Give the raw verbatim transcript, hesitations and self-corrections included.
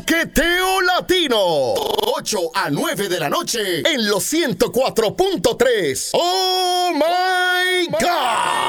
Toqueteo Latino. ocho a nueve de la noche en los ciento cuatro punto tres. ¡Oh, my God!